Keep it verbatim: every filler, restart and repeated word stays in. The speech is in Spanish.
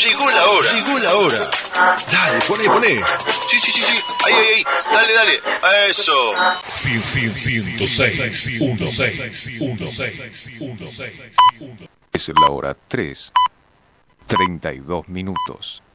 Llegó la hora. Llegó la hora. Dale, poné, poné. Sí, sí, sí, sí. Ahí, ahí, ahí. Dale, dale. Eso. ciento seis, uno seis, uno seis, uno seis. Es la hora tres, treinta y dos minutos.